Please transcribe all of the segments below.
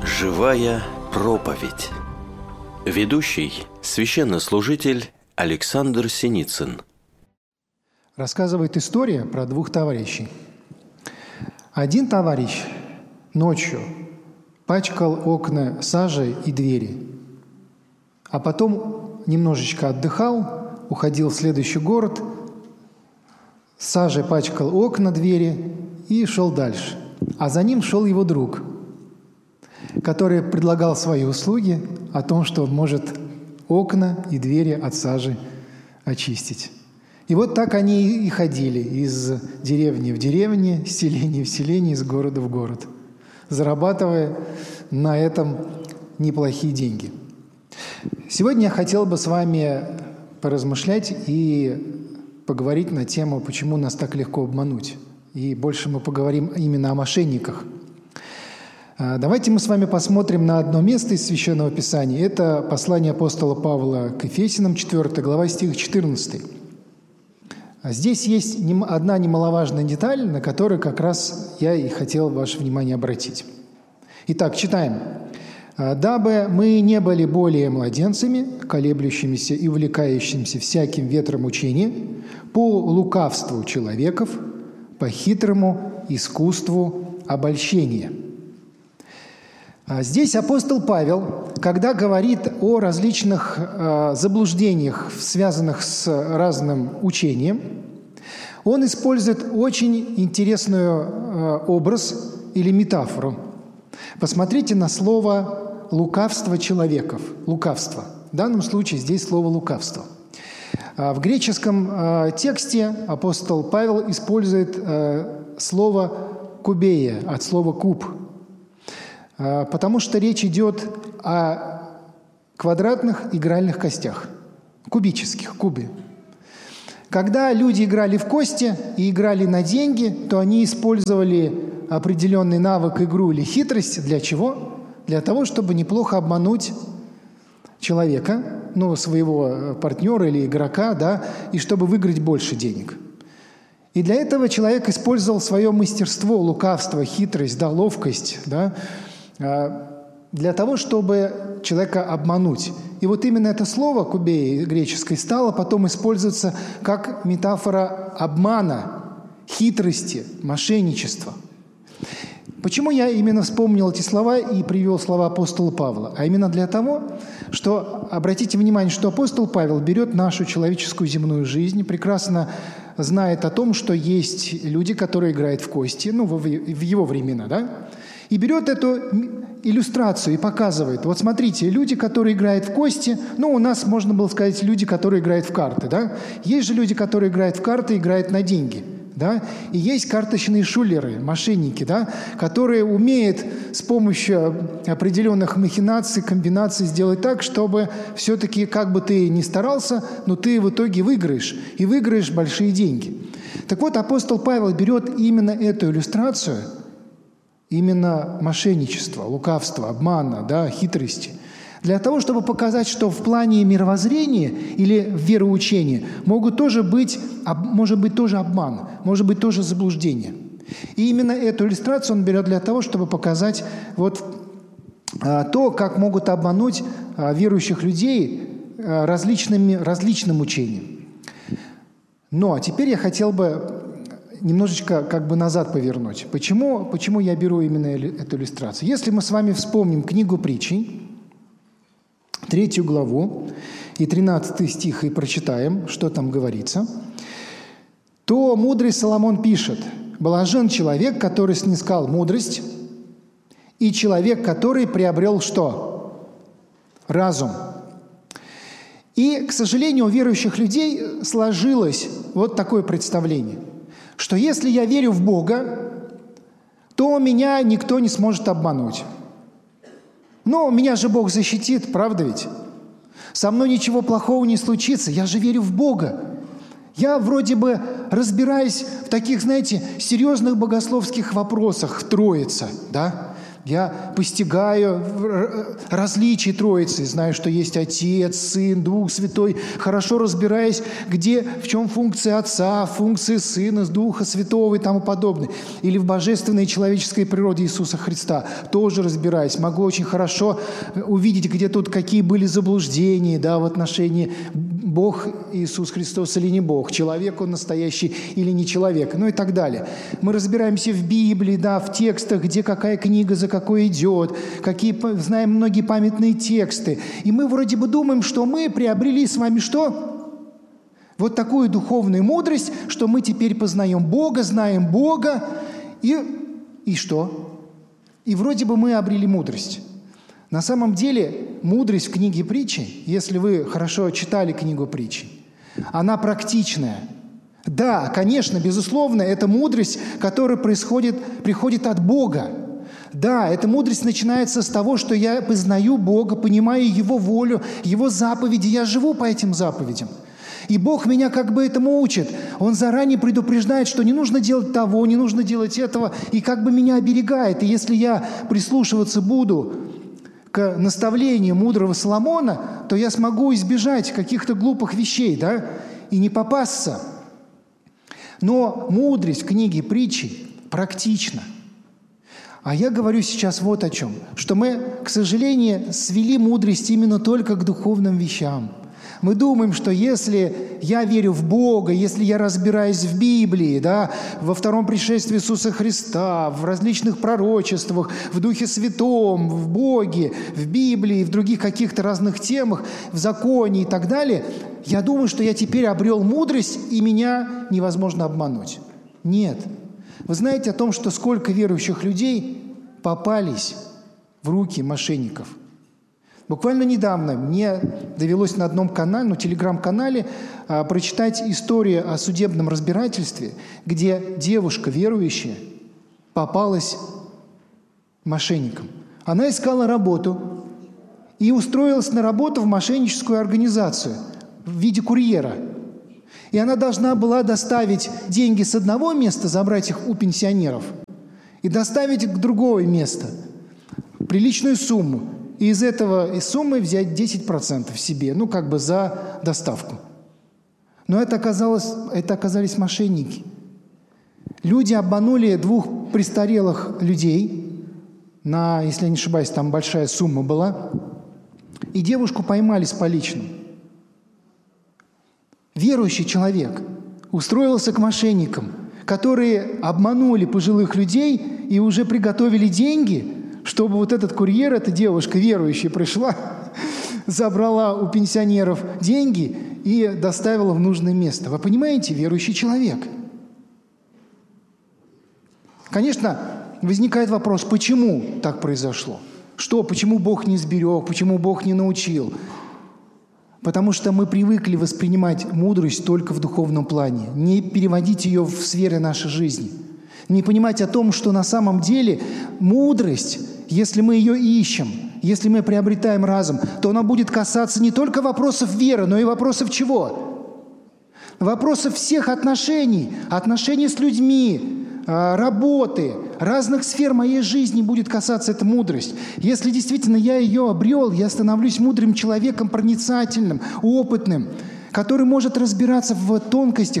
Живая проповедь. Ведущий – священнослужитель Александр Синицын. Рассказывает история про двух товарищей. Один товарищ ночью пачкал окна сажей и двери, а потом немножечко отдыхал, уходил в следующий город, сажей пачкал окна, двери и шел дальше. А за ним шел его друг, который предлагал свои услуги о том, что может окна и двери от сажи очистить. И вот так они и ходили из деревни в деревню, из селения в селение, из города в город, зарабатывая на этом неплохие деньги. Сегодня я хотел бы с вами поразмышлять и поговорить на тему, почему нас так легко обмануть. И больше мы поговорим именно о мошенниках. Давайте мы с вами посмотрим на одно место из Священного Писания. Это послание апостола Павла к Ефесянам, 4 глава, стих 14. Здесь есть одна немаловажная деталь, на которую как раз я и хотел ваше внимание обратить. Итак, читаем. «Дабы мы не были более младенцами, колеблющимися и увлекающимися всяким ветром учения, по лукавству человеков, по хитрому искусству обольщения». Здесь апостол Павел, когда говорит о различных заблуждениях, связанных с разным учением, он использует очень интересный образ или метафору. Посмотрите на слово «лукавство человеков». Лукавство. В данном случае здесь слово «лукавство». В греческом тексте апостол Павел использует слово «кубея» от слова «куб», потому что речь идет о квадратных игральных костях, кубических, кубе. Когда люди играли в кости и играли на деньги, то они использовали определенный навык, игру или хитрость. Для чего? Для того, чтобы неплохо обмануть человека, своего партнера или игрока, да, и чтобы выиграть больше денег. И для этого человек использовал свое мастерство, лукавство, хитрость, да, ловкость, да, для того, чтобы человека обмануть. И вот именно это слово «кубея» греческое стало потом использоваться как метафора обмана, хитрости, мошенничества. Почему я именно вспомнил эти слова и привел слова апостола Павла? А именно для того, что, обратите внимание, что апостол Павел берет нашу человеческую земную жизнь, прекрасно знает о том, что есть люди, которые играют в кости, в его времена, да? И берет эту иллюстрацию и показывает. Вот смотрите, люди, которые играют в кости, у нас, можно было сказать, люди, которые играют в карты, да? Есть же люди, которые играют в карты, играют на деньги, да? И есть карточные шулеры, мошенники, да? Которые умеют с помощью определенных махинаций, комбинаций сделать так, чтобы все-таки, как бы ты ни старался, но ты в итоге выиграешь, и выиграешь большие деньги. Так вот, апостол Павел берет именно эту иллюстрацию, именно мошенничество, лукавство, обмана, да, хитрости, для того, чтобы показать, что в плане мировоззрения или вероучения может быть тоже обман, может быть тоже заблуждение. И именно эту иллюстрацию он берет для того, чтобы показать то, как могут обмануть верующих людей различным учением. Но теперь я хотел бы немножечко назад повернуть. Почему я беру именно эту иллюстрацию? Если мы с вами вспомним книгу притчей, 3 главу и 13 стих, и прочитаем, что там говорится, то мудрый Соломон пишет: «Блажен человек, который снискал мудрость, и человек, который приобрел» что? Разум. И, к сожалению, у верующих людей сложилось вот такое представление, что если я верю в Бога, то меня никто не сможет обмануть. Но меня же Бог защитит, правда ведь? Со мной ничего плохого не случится, я же верю в Бога. Я вроде бы разбираюсь в таких, серьезных богословских вопросах, в Троице, да? Я постигаю различия Троицы, знаю, что есть Отец, Сын, Дух Святой, хорошо разбираясь, в чем функция Отца, функции Сына, Духа Святого и тому подобное. Или в божественной и человеческой природе Иисуса Христа тоже разбираюсь. Могу очень хорошо увидеть, где тут какие были заблуждения, в отношении Бог Иисус Христос или не Бог, человек Он настоящий или не человек, и так далее. Мы разбираемся в Библии, в текстах, где какая книга за какой идет, знаем многие памятные тексты. И мы вроде бы думаем, что мы приобрели с вами что? Вот такую духовную мудрость, что мы теперь познаем Бога, знаем Бога, и что? И вроде бы мы обрели мудрость. На самом деле мудрость в книге притчи, если вы хорошо читали книгу притчи, она практичная. Да, конечно, безусловно, это мудрость, которая приходит от Бога. Да, эта мудрость начинается с того, что я познаю Бога, понимаю Его волю, Его заповеди, я живу по этим заповедям. И Бог меня этому учит. Он заранее предупреждает, что не нужно делать того, не нужно делать этого, и меня оберегает. И если я прислушиваться буду к наставлению мудрого Соломона, то я смогу избежать каких-то глупых вещей, и не попасться. Но мудрость в книге притчи практична. А я говорю сейчас вот о чем. Что мы, к сожалению, свели мудрость именно только к духовным вещам. Мы думаем, что если я верю в Бога, если я разбираюсь в Библии, во втором пришествии Иисуса Христа, в различных пророчествах, в Духе Святом, в Боге, в Библии, в других каких-то разных темах, в законе и так далее, я думаю, что я теперь обрел мудрость, и меня невозможно обмануть. Нет. Вы знаете о том, что сколько верующих людей попались в руки мошенников? Буквально недавно мне довелось на одном канале, телеграм-канале, прочитать историю о судебном разбирательстве, где девушка верующая попалась мошенникам. Она искала работу и устроилась на работу в мошенническую организацию в виде курьера. И она должна была доставить деньги с одного места, забрать их у пенсионеров, и доставить их к другого места, приличную сумму. И из суммы взять 10% себе, за доставку. Но это оказались мошенники. Люди обманули 2 престарелых людей, если я не ошибаюсь, там большая сумма была, и девушку поймали с поличным. Верующий человек устроился к мошенникам, которые обманули пожилых людей и уже приготовили деньги, чтобы этот курьер, эта девушка верующая пришла, забрала у пенсионеров деньги и доставила в нужное место. Вы понимаете, верующий человек. Конечно, возникает вопрос, почему так произошло? Почему Бог не сберег, почему Бог не научил? Потому что мы привыкли воспринимать мудрость только в духовном плане, не переводить ее в сферы нашей жизни, не понимать о том, что на самом деле мудрость, если мы ее ищем, если мы приобретаем разум, то она будет касаться не только вопросов веры, но и вопросов чего? Вопросов всех отношений с людьми, работы, разных сфер моей жизни будет касаться эта мудрость. Если действительно я ее обрел, я становлюсь мудрым человеком, проницательным, опытным, который может разбираться в тонкостях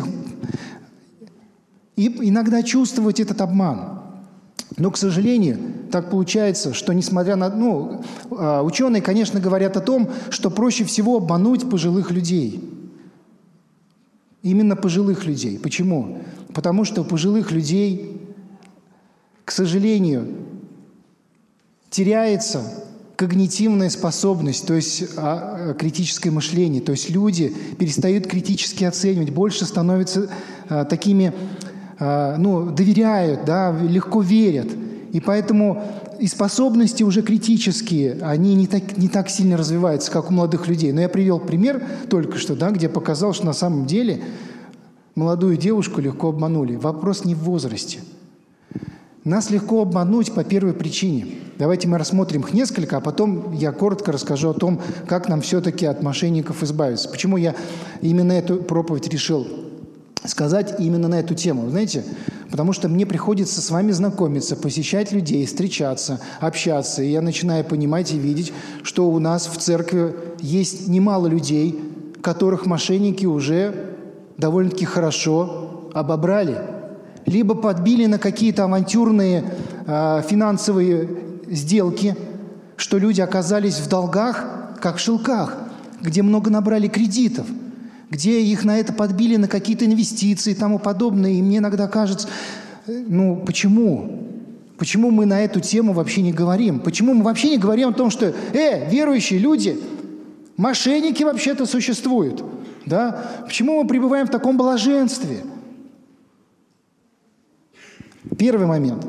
и иногда чувствовать этот обман. Но, к сожалению, так получается, что несмотря на... ученые, конечно, говорят о том, что проще всего обмануть пожилых людей. Именно пожилых людей. Почему? Потому что у пожилых людей, к сожалению, теряется когнитивная способность, то есть критическое мышление. То есть люди перестают критически оценивать, больше становятся такими... доверяют, легко верят. И поэтому и способности уже критические, они не так сильно развиваются, как у молодых людей. Но я привел пример только что, где показал, что на самом деле молодую девушку легко обманули. Вопрос не в возрасте. Нас легко обмануть по первой причине. Давайте мы рассмотрим их несколько, а потом я коротко расскажу о том, как нам все-таки от мошенников избавиться. Почему я именно эту проповедь решил сказать именно на эту тему. Знаете, Потому что мне приходится с вами знакомиться, посещать людей, встречаться, общаться. И я начинаю понимать и видеть, что у нас в церкви есть немало людей, которых мошенники уже довольно-таки хорошо обобрали. Либо подбили на какие-то авантюрные финансовые сделки, что люди оказались в долгах, как в шелках, где много набрали кредитов, где их на это подбили на какие-то инвестиции и тому подобное. И мне иногда кажется, почему? Почему мы на эту тему вообще не говорим? Почему мы вообще не говорим о том, что, верующие люди, мошенники вообще-то существуют? Да? Почему мы пребываем в таком блаженстве? Первый момент.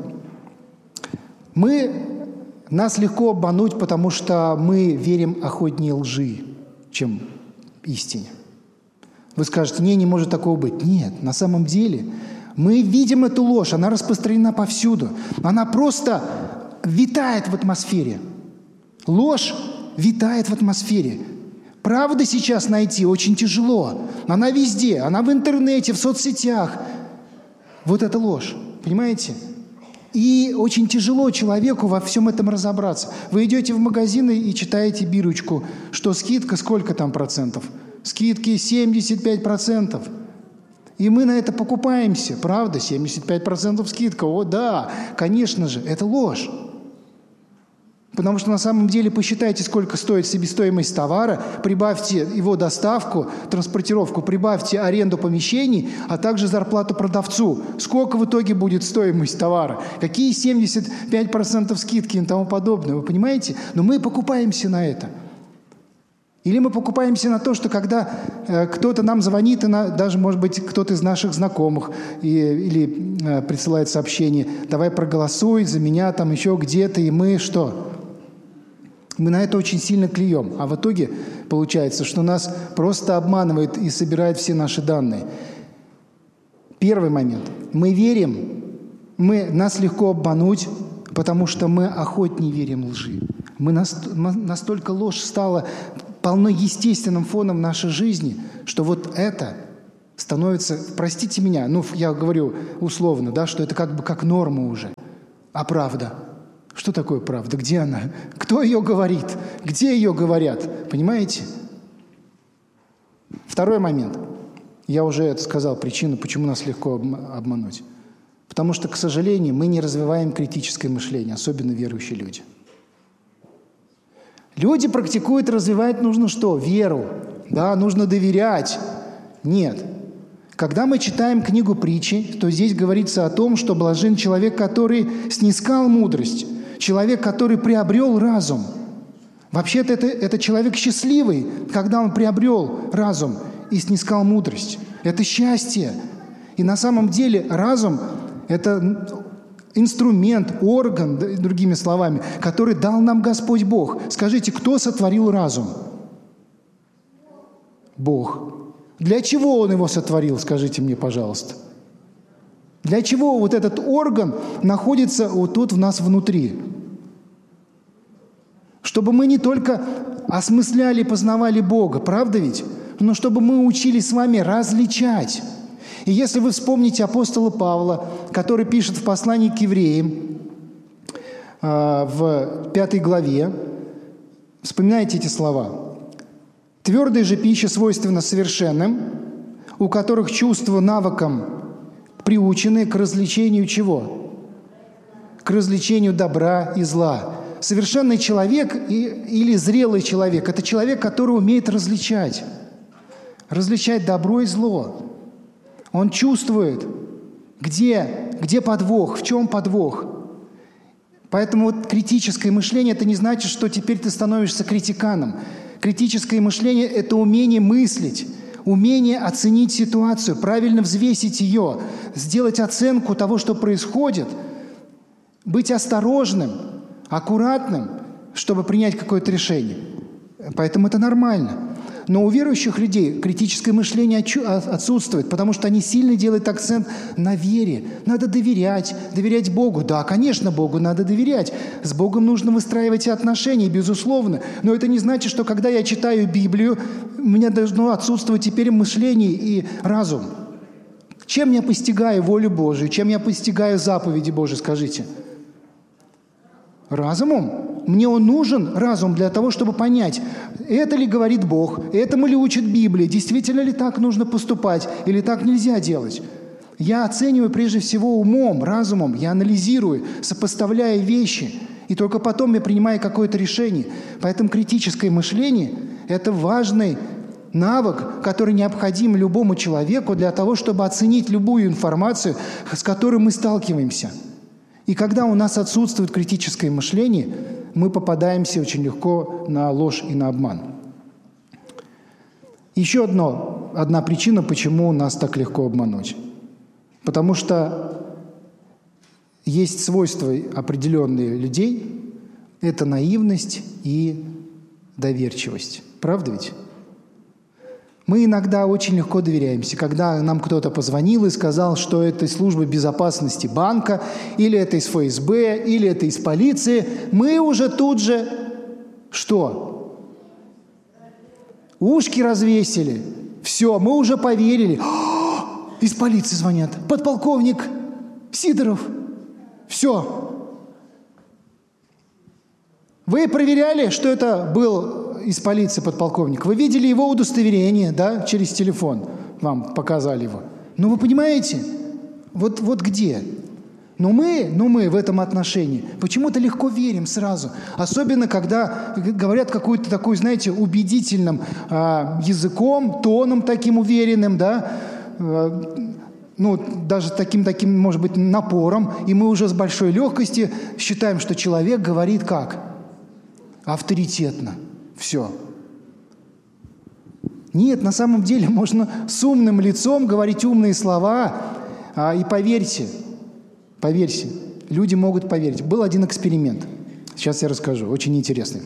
Нас легко обмануть, потому что мы верим охотнее лжи, чем истине. Вы скажете, не может такого быть. Нет, на самом деле мы видим эту ложь, она распространена повсюду. Она просто витает в атмосфере. Ложь витает в атмосфере. Правду сейчас найти очень тяжело. Она везде, она в интернете, в соцсетях. Вот это ложь, понимаете? И очень тяжело человеку во всем этом разобраться. Вы идете в магазин и читаете бирочку, что скидка, сколько там процентов? Скидки 75%. И мы на это покупаемся. Правда, 75% скидка. О, да, конечно же, это ложь. Потому что на самом деле посчитайте, сколько стоит себестоимость товара, прибавьте его доставку, транспортировку, прибавьте аренду помещений, а также зарплату продавцу. Сколько в итоге будет стоимость товара? Какие 75% скидки и тому подобное? Вы понимаете? Но мы покупаемся на это. Или мы покупаемся на то, что когда кто-то нам звонит, и даже, может быть, кто-то из наших знакомых или присылает сообщение, давай проголосуй за меня там еще где-то, и мы что? Мы на это очень сильно клюем. А в итоге получается, что нас просто обманывают и собирают все наши данные. Первый момент. Мы верим, нас легко обмануть, потому что мы охотнее верим лжи. Настолько ложь стала полно естественным фоном нашей жизни, что вот это становится, простите меня, я говорю условно, да, что это как бы как норма уже. А правда? Что такое правда? Где она? Кто ее говорит? Где ее говорят? Понимаете? Второй момент. Я уже это сказал, причину, почему нас легко обмануть. Потому что, к сожалению, мы не развиваем критическое мышление, особенно верующие люди. Люди практикуют, развивать нужно что? Веру. Да, нужно доверять. Нет. Когда мы читаем книгу притчи, то здесь говорится о том, что блажен человек, который снискал мудрость, человек, который приобрел разум. Вообще-то это человек счастливый, когда он приобрел разум и снискал мудрость. Это счастье. И на самом деле разум – это инструмент, орган, другими словами, который дал нам Господь Бог. Скажите, кто сотворил разум? Бог. Для чего Он его сотворил, скажите мне, пожалуйста? Для чего вот этот орган находится вот тут в нас внутри? Чтобы мы не только осмысляли и познавали Бога, правда ведь? Но чтобы мы учились с вами различать. И если вы вспомните апостола Павла, который пишет в послании к евреям в 5 главе, вспоминайте эти слова. «Твердая же пища свойственна совершенным, у которых чувства навыком приучены к развлечению чего? К развлечению добра и зла». Совершенный человек или зрелый человек – это человек, который умеет различать добро и зло. Он чувствует, где подвох, в чем подвох. Поэтому вот критическое мышление – это не значит, что теперь ты становишься критиканом. Критическое мышление – это умение мыслить, умение оценить ситуацию, правильно взвесить ее, сделать оценку того, что происходит, быть осторожным, аккуратным, чтобы принять какое-то решение. Поэтому это нормально. Но у верующих людей критическое мышление отсутствует, потому что они сильно делают акцент на вере. Надо доверять Богу. Да, конечно, Богу надо доверять. С Богом нужно выстраивать отношения, безусловно. Но это не значит, что когда я читаю Библию, у меня должно отсутствовать теперь мышление и разум. Чем я постигаю волю Божию? Чем я постигаю заповеди Божии, скажите? Разумом. Мне он нужен, разум, для того, чтобы понять, это ли говорит Бог, этому ли учит Библия, действительно ли так нужно поступать, или так нельзя делать. Я оцениваю прежде всего умом, разумом, я анализирую, сопоставляю вещи, и только потом я принимаю какое-то решение. Поэтому критическое мышление – это важный навык, который необходим любому человеку для того, чтобы оценить любую информацию, с которой мы сталкиваемся. И когда у нас отсутствует критическое мышление, мы попадаемся очень легко на ложь и на обман. Еще одна причина, почему нас так легко обмануть. Потому что есть свойства определенные людей – это наивность и доверчивость. Правда ведь? Мы иногда очень легко доверяемся. Когда нам кто-то позвонил и сказал, что это из службы безопасности банка, или это из ФСБ, или это из полиции, мы уже тут же что? Ушки развесили. Все, мы уже поверили. Из полиции звонят. Подполковник Сидоров. Все. Вы проверяли, что это был из полиции подполковник? Вы видели его удостоверение, да, через телефон? Вам показали его. Ну, вы понимаете, вот где? Но мы в этом отношении почему-то легко верим сразу. Особенно, когда говорят какой-то такой, знаете, убедительным языком, тоном таким уверенным, да, даже таким, может быть, напором, и мы уже с большой легкостью считаем, что человек говорит как? Авторитетно. Все. Нет, на самом деле можно с умным лицом говорить умные слова, и поверьте, люди могут поверить. Был один эксперимент, сейчас я расскажу, очень интересный.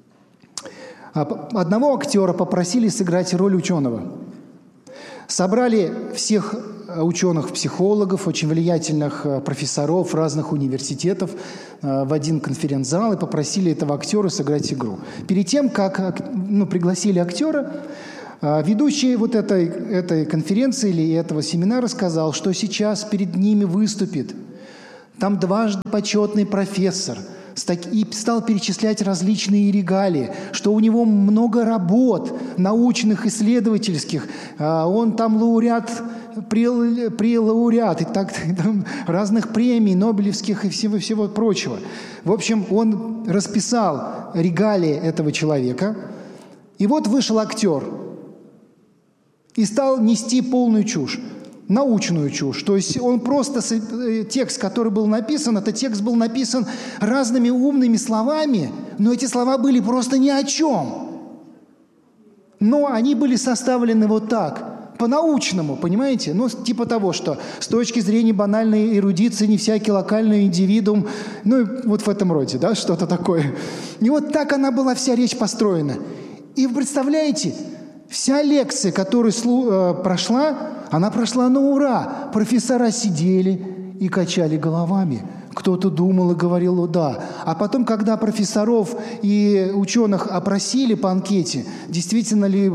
Одного актера попросили сыграть роль ученого. Собрали всех ученых-психологов, очень влиятельных профессоров разных университетов в один конференц-зал и попросили этого актера сыграть игру. Перед тем, как пригласили актера, ведущий вот этой конференции или этого семинара сказал, что сейчас перед ними выступит там дважды почетный профессор, и стал перечислять различные регалии, что у него много работ научных, исследовательских, он там лауреат, прелауреат, и так там, разных премий, нобелевских и всего прочего. В общем, он расписал регалии этого человека, и вот вышел актер и стал нести полную чушь. Научную чушь. То есть он просто, текст, который был написан, этот текст был написан разными умными словами, но эти слова были просто ни о чем. Но они были составлены вот так, по-научному, понимаете? Ну, типа того, что с точки зрения банальной эрудиции не всякий локальный индивидуум, вот в этом роде, да, что-то такое. И вот так она была вся речь построена. И вы представляете, вся лекция, которая прошла, она прошла на ура. Профессора сидели и качали головами. Кто-то думал и говорил «да». А потом, когда профессоров и ученых опросили по анкете, действительно ли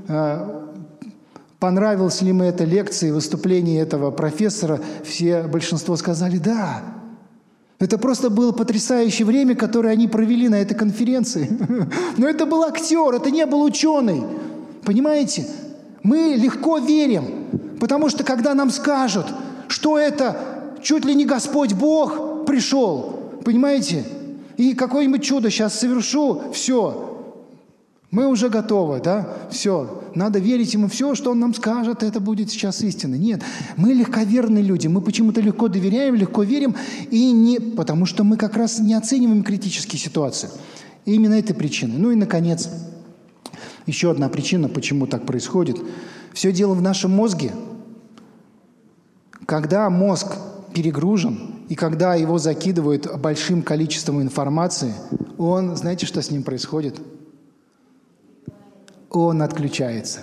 понравилась ли им эта лекция и выступление этого профессора, большинство сказали «да». Это просто было потрясающее время, которое они провели на этой конференции. Но это был актер, это не был ученый. Понимаете? Мы легко верим, потому что когда нам скажут, что это чуть ли не Господь Бог пришел, понимаете, и какое-нибудь чудо сейчас совершу, все, мы уже готовы, да, все, надо верить ему, все, что он нам скажет, это будет сейчас истина. Нет, мы легковерные люди, мы почему-то легко доверяем, легко верим, потому что мы как раз не оцениваем критические ситуации. И именно этой причиной. Ну и, наконец, еще одна причина, почему так происходит. Все дело в нашем мозге. Когда мозг перегружен, и когда его закидывают большим количеством информации, знаете, что с ним происходит? Он отключается.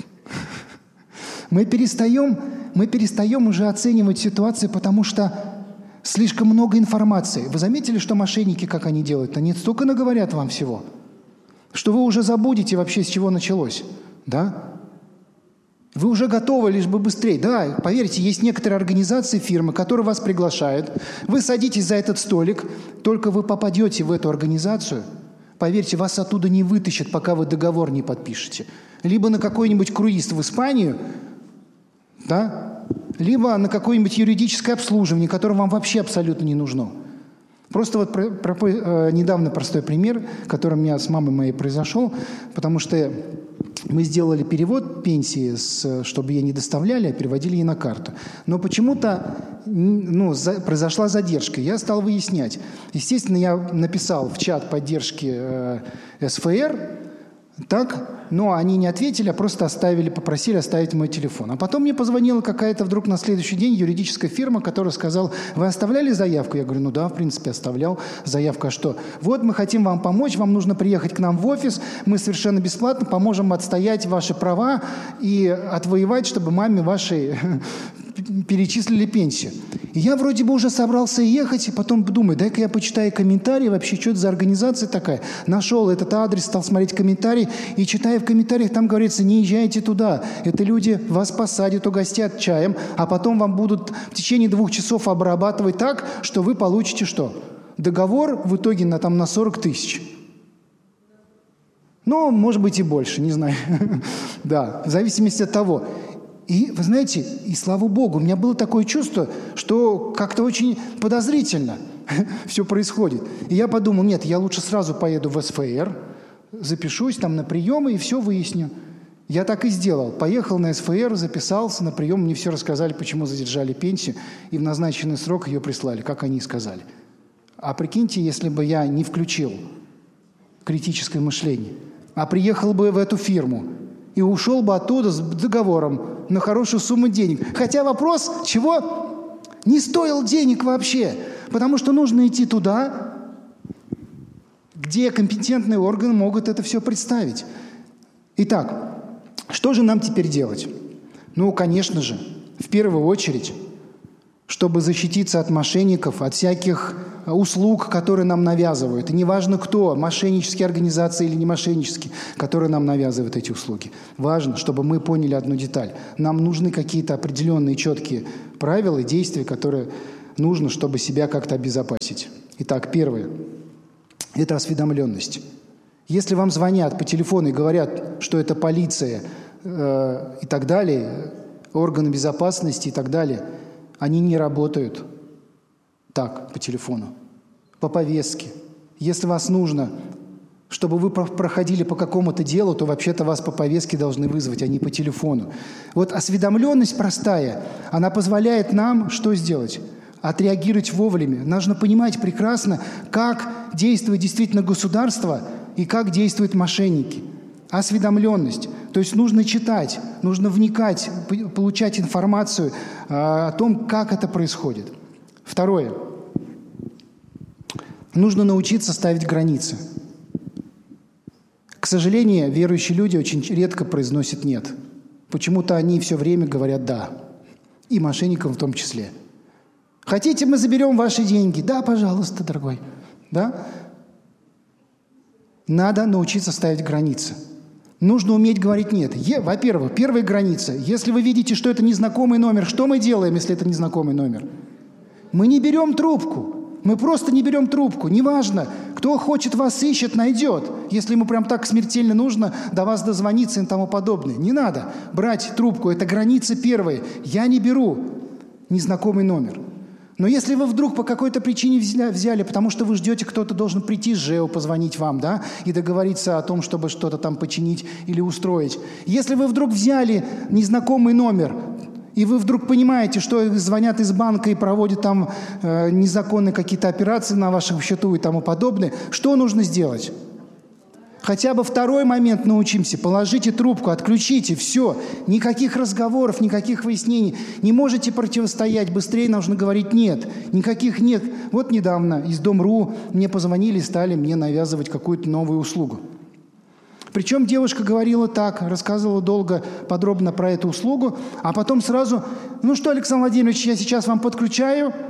Мы перестаем уже оценивать ситуацию, потому что слишком много информации. Вы заметили, что мошенники, как они делают? Они столько наговорят вам всего, что вы уже забудете вообще, с чего началось. Да? Вы уже готовы, лишь бы быстрее. Да, поверьте, есть некоторые организации, фирмы, которые вас приглашают. Вы садитесь за этот столик, только вы попадете в эту организацию, поверьте, вас оттуда не вытащат, пока вы договор не подпишете. Либо на какой-нибудь круиз в Испанию, да, либо на какое-нибудь юридическое обслуживание, которое вам вообще абсолютно не нужно. Просто вот недавно простой пример, который у меня с мамой моей произошел, потому что мы сделали перевод пенсии, чтобы ей не доставляли, а переводили ей на карту. Но почему-то произошла задержка. Я стал выяснять. Естественно, я написал в чат поддержки СФР, так, но они не ответили, а просто попросили оставить мой телефон. А потом мне позвонила какая-то вдруг на следующий день юридическая фирма, которая сказала: вы оставляли заявку? Я говорю: ну да, в принципе, оставлял. Заявка, а что? Вот мы хотим вам помочь, вам нужно приехать к нам в офис, мы совершенно бесплатно поможем отстоять ваши права и отвоевать, чтобы маме вашей перечислили пенсию. И я вроде бы уже собрался ехать, и потом думаю, дай-ка я почитаю комментарии, вообще, что это за организация такая. Нашел этот адрес, стал смотреть комментарии, и читая в комментариях, там говорится: не езжайте туда, это люди вас посадят, угостят чаем, а потом вам будут в течение 2 часов обрабатывать так, что вы получите что? Договор в итоге на 40 тысяч. Ну, может быть, и больше, не знаю. Да, в зависимости от того. И, вы знаете, и слава Богу, у меня было такое чувство, что как-то очень подозрительно все происходит. И я подумал: нет, я лучше сразу поеду в СФР, запишусь там на приемы и все выясню. Я так и сделал. Поехал на СФР, записался на прием, мне все рассказали, почему задержали пенсию, и в назначенный срок ее прислали, как они и сказали. А прикиньте, если бы я не включил критическое мышление, а приехал бы в эту фирму и ушел бы оттуда с договором на хорошую сумму денег. Хотя вопрос, чего? Не стоил денег вообще. Потому что нужно идти туда, где компетентные органы могут это все представить. Итак, что же нам теперь делать? Ну, конечно же, в первую очередь, чтобы защититься от мошенников, от всяких услуг, которые нам навязывают. И неважно кто, мошеннические организации или не мошеннические, которые нам навязывают эти услуги. Важно, чтобы мы поняли одну деталь. Нам нужны какие-то определенные четкие правила и действия, которые нужно, чтобы себя как-то обезопасить. Итак, первое – это осведомленность. Если вам звонят по телефону и говорят, что это полиция и так далее, органы безопасности и так далее, они не работают так, по телефону, по повестке. Если вас нужно, чтобы вы проходили по какому-то делу, то вообще-то вас по повестке должны вызвать, а не по телефону. Вот осведомленность простая, она позволяет нам что сделать? Отреагировать вовремя. Нужно понимать прекрасно, как действует действительно государство и как действуют мошенники. Осведомленность. То есть нужно читать, нужно вникать, получать информацию о том, как это происходит. Второе. Нужно научиться ставить границы. К сожалению, верующие люди очень редко произносят «нет». Почему-то они все время говорят «да». И мошенникам в том числе. Хотите, мы заберем ваши деньги? Да, пожалуйста, дорогой. Да? Надо научиться ставить границы. Нужно уметь говорить «нет». Во-первых, первая граница. Если вы видите, что это незнакомый номер, что мы делаем, если это незнакомый номер? Мы не берем трубку. Мы просто не берем трубку. Неважно, кто хочет вас ищет, найдет. Если ему прям так смертельно нужно до вас дозвониться и тому подобное. Не надо брать трубку. Это граница первая. Я не беру незнакомый номер. Но если вы вдруг по какой-то причине взяли, потому что вы ждете, кто-то должен прийти с ЖЭО, позвонить вам, да, и договориться о том, чтобы что-то там починить или устроить. Если вы вдруг взяли незнакомый номер, и вы вдруг понимаете, что звонят из банка и проводят там незаконные какие-то операции на вашем счету и тому подобное, что нужно сделать? Хотя бы второй момент научимся. Положите трубку, отключите, все. Никаких разговоров, никаких выяснений. Не можете противостоять, быстрее нужно говорить «нет». Никаких «нет». Вот недавно из Дом.ру мне позвонили и стали мне навязывать какую-то новую услугу. Причем девушка говорила так, рассказывала долго, подробно про эту услугу, а потом сразу: ну что, Александр Владимирович, я сейчас вам подключаю,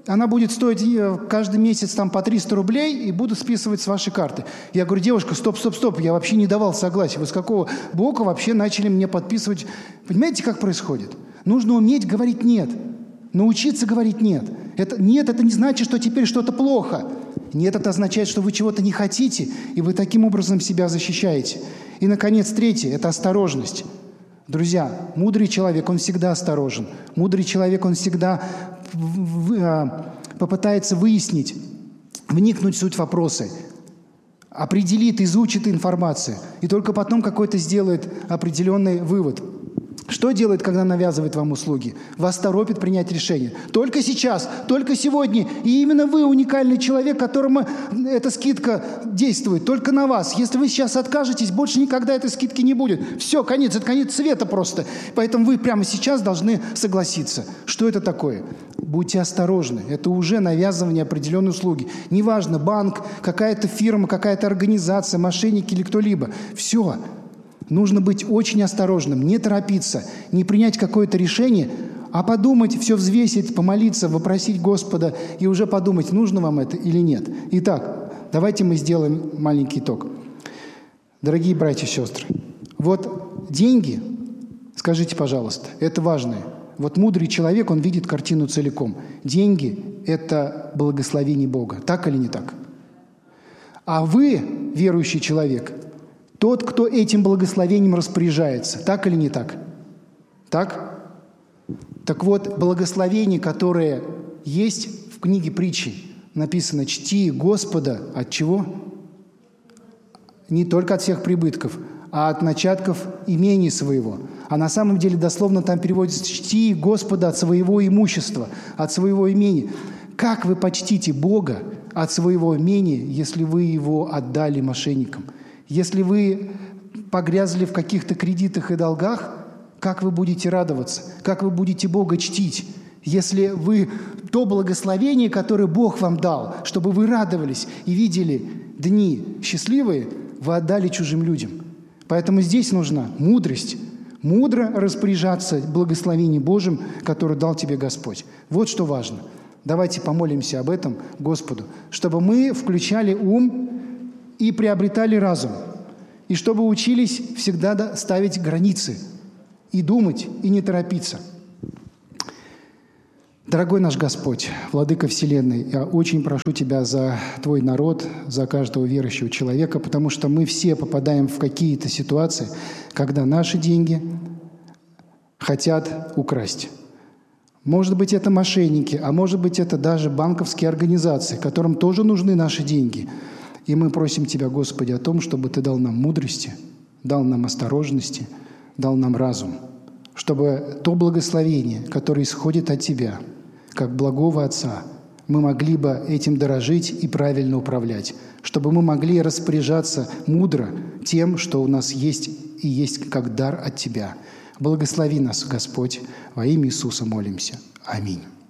она будет стоить каждый месяц там по 300 рублей и буду списывать с вашей карты. Я говорю: девушка, стоп, я вообще не давал согласия. Вы с какого бока вообще начали мне подписывать? Понимаете, как происходит? Нужно уметь говорить «нет», научиться говорить «нет». «Нет» — это не значит, что теперь что-то плохо. «Нет» — это означает, что вы чего-то не хотите, и вы таким образом себя защищаете. И, наконец, третье — это осторожность. Друзья, мудрый человек, он всегда осторожен. Мудрый человек, он всегда попытается выяснить, вникнуть в суть вопроса, определит, изучит информацию, и только потом какой-то сделает определенный вывод. Что делает, когда навязывает вам услуги? Вас торопит принять решение. Только сейчас, только сегодня. И именно вы уникальный человек, которому эта скидка действует. Только на вас. Если вы сейчас откажетесь, больше никогда этой скидки не будет. Все, конец. Это конец света просто. Поэтому вы прямо сейчас должны согласиться. Что это такое? Будьте осторожны. Это уже навязывание определенной услуги. Неважно, банк, какая-то фирма, какая-то организация, мошенники или кто-либо. Все. Нужно быть очень осторожным, не торопиться, не принять какое-то решение, а подумать, все взвесить, помолиться, вопросить Господа и уже подумать, нужно вам это или нет. Итак, давайте мы сделаем маленький итог. Дорогие братья и сестры, вот деньги, скажите, пожалуйста, это важное. Вот мудрый человек, он видит картину целиком. Деньги – это благословение Бога. Так или не так? А вы, верующий человек, тот, кто этим благословением распоряжается. Так или не так? Так? Так вот, благословение, которое есть в книге притчи, написано: «Чти Господа» от чего? Не только от всех прибытков, а от начатков имени своего. А на самом деле дословно там переводится: «Чти Господа от своего имущества, от своего имения». Как вы почтите Бога от своего имения, если вы его отдали мошенникам? Если вы погрязли в каких-то кредитах и долгах, как вы будете радоваться? Как вы будете Бога чтить? Если вы то благословение, которое Бог вам дал, чтобы вы радовались и видели дни счастливые, вы отдали чужим людям. Поэтому здесь нужна мудрость. Мудро распоряжаться благословением Божьим, которое дал тебе Господь. Вот что важно. Давайте помолимся об этом Господу, чтобы мы включали ум и приобретали разум, и чтобы учились всегда ставить границы, и думать, и не торопиться. Дорогой наш Господь, Владыка Вселенной, я очень прошу Тебя за Твой народ, за каждого верующего человека, потому что мы все попадаем в какие-то ситуации, когда наши деньги хотят украсть. Может быть, это мошенники, а может быть, это даже банковские организации, которым тоже нужны наши деньги. И мы просим Тебя, Господи, о том, чтобы Ты дал нам мудрости, дал нам осторожности, дал нам разум, чтобы то благословение, которое исходит от Тебя, как благого Отца, мы могли бы этим дорожить и правильно управлять, чтобы мы могли распоряжаться мудро тем, что у нас есть и есть как дар от Тебя. Благослови нас, Господь, во имя Иисуса молимся. Аминь.